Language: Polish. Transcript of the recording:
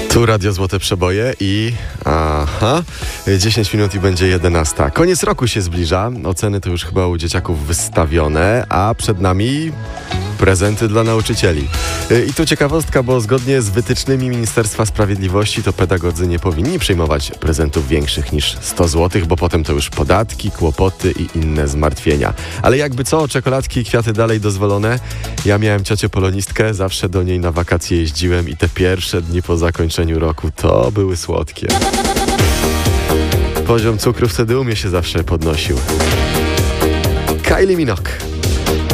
Tu Radio Złote Przeboje i 10 minut i będzie 11. Koniec roku się zbliża, oceny to już chyba u dzieciaków wystawione, a przed nami prezenty dla nauczycieli. I tu ciekawostka, bo zgodnie z wytycznymi Ministerstwa Sprawiedliwości to pedagodzy nie powinni przyjmować prezentów większych niż 100 zł, bo potem to już podatki, kłopoty i inne zmartwienia. Ale jakby co, czekoladki i kwiaty dalej dozwolone. Ja miałem ciocię polonistkę, zawsze do niej na wakacje jeździłem i te pierwsze dni po zakończeniu roku to były słodkie. Poziom cukru wtedy u mnie się zawsze podnosił. Kylie Minogue.